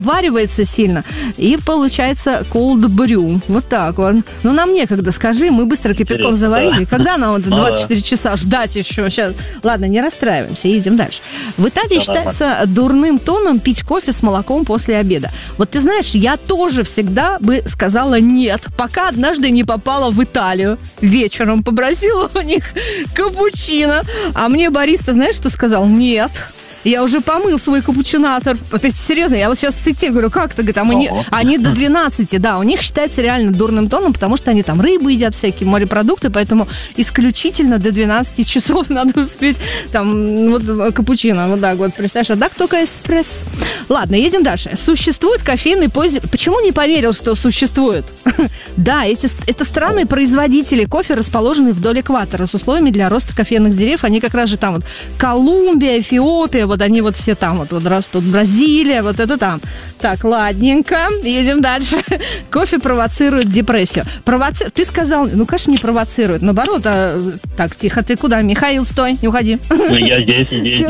варивается сильно, и получается cold brew. Вот так вот. Ну, нам некогда, скажи, мы быстро кипятком заварили. Да. Когда нам 24 часа ждать еще? Сейчас. Ладно, не расстраиваемся, едем дальше. В Италии считается дурным тоном пить кофе с молоком после обеда. Вот ты знаешь, я тоже всегда бы сказала нет, пока однажды не попала в Италию. Вечером попросила у них капучино, а мне бариста, знаешь, что сказал? Нет. Я уже помыл свой капучинатор. Вот это серьезно, я вот сейчас цитирую, говорю, как это? Они до 12, да, у них считается реально дурным тоном, потому что они там рыбу едят, всякие морепродукты, поэтому исключительно до 12 часов надо успеть там вот капучино, вот так вот, представляешь, а так только эспрессо. Ладно, едем дальше. Существует кофейный поздний... Почему не поверил, что существует? Да, это странные производители кофе, расположенные вдоль экватора, с условиями для роста кофейных деревьев. Они как раз же там вот Колумбия, Эфиопия, вот они вот все там вот растут, Бразилия, вот это там. Так, ладненько, едем дальше. Кофе провоцирует депрессию. Ты сказал, ну, конечно, не провоцирует, наоборот. Так, тихо, ты куда? Михаил, стой, не уходи. Ну, я здесь.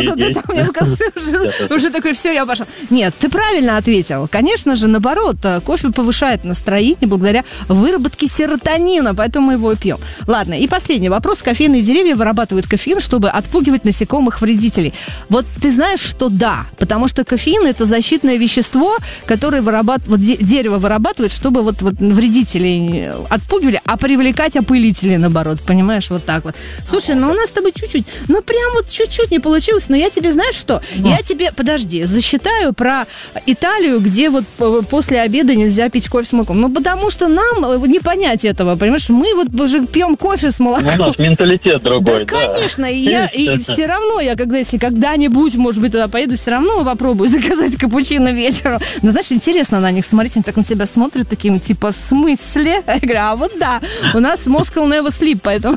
Мне показалось, уже такой, все, я пошел. Нет, ты правильно ответил. Конечно же, наоборот, кофе повышает настроение благодаря выработке серотонина, поэтому мы его пьем. Ладно, и последний вопрос. Кофейные деревья вырабатывают кофеин, чтобы отпугивать насекомых-вредителей. Вот ты знаешь, что да, потому что кофеин – это защитное вещество, которое дерево вырабатывает, чтобы вот вредителей отпугивали, а привлекать опылителей, наоборот, понимаешь, вот так вот. Слушай, ну у нас с тобой чуть-чуть, ну прям вот чуть-чуть не получилось, но я тебе, знаешь что, я тебе, подожди, засчитаю про Италию, где вот после обеда нельзя пить кофе с молоком. Ну потому что нам не понять этого, понимаешь, мы вот уже пьем кофе с молоком. У нас менталитет другой, да. Конечно, и все равно я когда-нибудь, может быть, туда поеду, все равно попробую заказать капучино вечером. Но знаешь, интересно на них смотреть, они так на тебя смотрят таким, типа, в смысле? Я говорю, а вот да, у нас Moscow never sleep, поэтому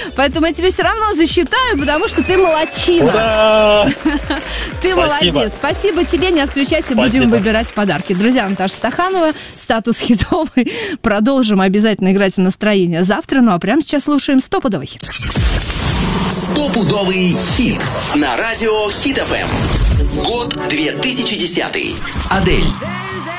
я тебе все равно засчитаю, потому что ты молодчина. Ура! Ты молодец. Спасибо тебе, не отключайся, будем выбирать подарки. Друзья, Наташа Стаханова, статус хитовый. Продолжим обязательно играть в настроение завтра, ну а прямо сейчас слушаем стопудовый хит. Стопудовый хит на радио Хит ФМ. Год 2010. Адель.